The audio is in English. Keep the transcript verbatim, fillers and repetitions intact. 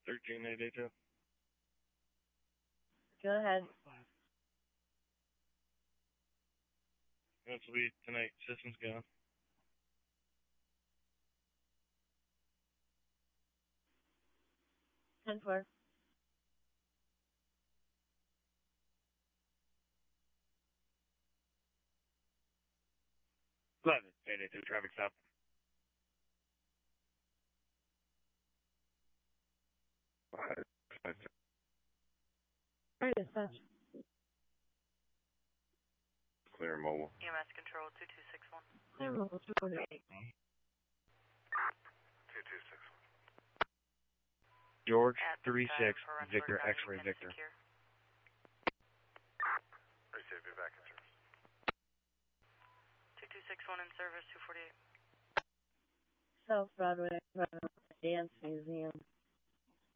thirteen eighty-two. Go ahead. This will be tonight. System's gone. ten four. eleven eighty-two, traffic stop. Alright, dispatch. Clear mobile. E M S control two two six one. Clear mobile two forty-eight. two two six one. George, three six, Victor, X-ray, Victor. Receive, be back in service. two two six one in service, two forty-eight. South Broadway, Dance Museum.